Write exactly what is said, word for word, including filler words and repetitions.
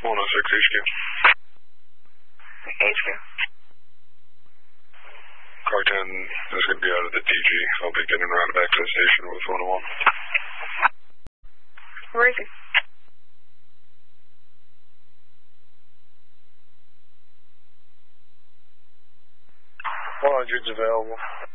one oh six H Q. H Q. Car ten is going to be out of the D G. I'll be getting around back to the station with one oh one. Where is he? one hundred's available.